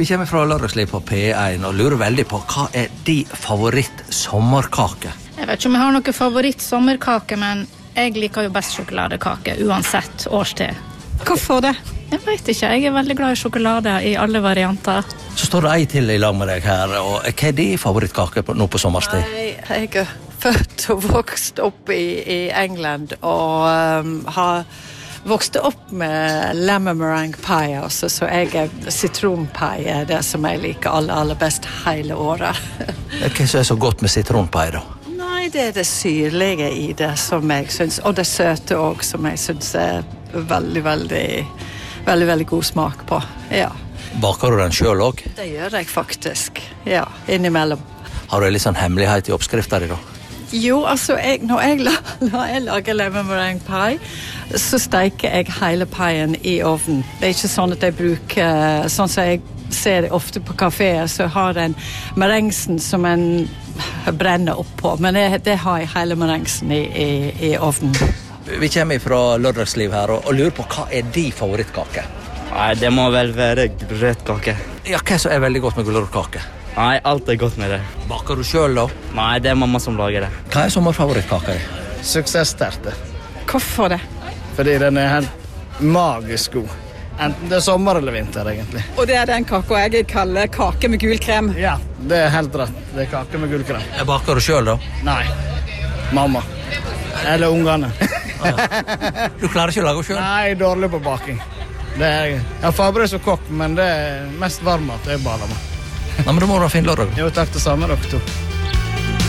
Vi kommer fra Lørdagsliv på P1 og lurer veldig på hva de favoritt-sommerkake? Jeg vet ikke om jeg har noen favoritt-sommerkake, men jeg liker jo best sjokoladekake, uansett årstid. Hvorfor det? Jeg vet ikke, jeg veldig glad i sjokolade i alle varianter. Så står det ei til i lag med deg her, og hva de favorittkake nå på sommerstid? Jeg født og vokst opp i England, og har vokste opp med lemon meringue pie også, så sitronpie det som jeg liker aller best hele året. Hva som så godt med sitronpie da? Nei, det det syrlige i det som jeg synes, og det søte også, som jeg synes veldig god smak på, ja. Baker du den selv også? Det gjør jeg faktisk, ja, innimellom. Har du en litt sånn hemmelighet i oppskriften din da? Jo, altså, når jeg lager lemon meringue pie, så steker jeg hele pien i ovnen. Det ikke sånn at jeg bruker, sånn som jeg ser det ofte på kaféer, så har den merengsen som en brenner opp på, men det har jeg hele merengsen i ovnen. Vi kommer fra Lørdagsliv her og lurer på hva de favorittkake? Nei, det må vel være grøtkake. Ja, hva som veldig godt med gulrotkake? Nei, alt godt med det. Baker du selv da? Nei, det mamma som lager det. Hva sommerfavorittkaka di? Suksessterte. Hvorfor det? Fordi den helt magisk god. Enten det sommer eller vinter, egentlig. Og det den kaka jeg kaller kake med gul krem. Ja, det helt rett. Det kake med gul krem. Baker du selv da? Nei, mamma. Eller ungene. Du klarer ikke å lage selv? Nei, dårlig på baking. Jeg har fabrøs og kokk, men det mest varmt jeg baler med. Nei, men da må du ha fin lørdag. Jo, takk det samme, dere to.